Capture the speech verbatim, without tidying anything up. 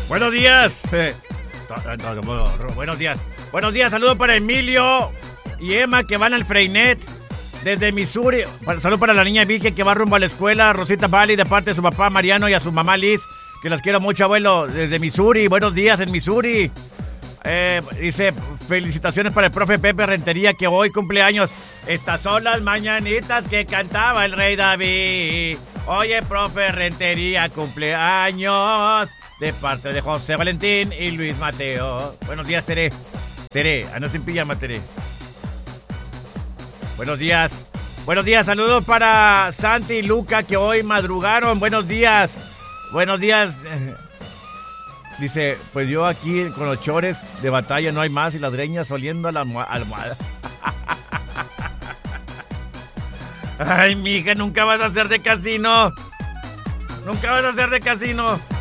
Buenos días. Eh, no, no, no, buenos días. Buenos días, saludos para Emilio y Emma que van al Freinet desde Missouri. Saludos para la niña Vicky que va rumbo a la escuela. Rosita Bali de parte de su papá Mariano y a su mamá Liz, que las quiero mucho, abuelo, desde Missouri. Buenos días en Missouri. Eh, dice, felicitaciones para el profe Pepe Rentería que hoy cumpleaños. Estas son las mañanitas que cantaba el rey David. Oye, profe Rentería, cumpleaños de parte de José Valentín y Luis Mateo. Buenos días, Tere. Tere, andas en pijama, Tere. Buenos días. Buenos días, saludos para Santi y Luca que hoy madrugaron. Buenos días. Buenos días. Dice, pues yo aquí con los chores de batalla no hay más y las greñas oliendo a la almohada. Ay, mija, nunca vas a ser de casino. Nunca vas a ser de casino.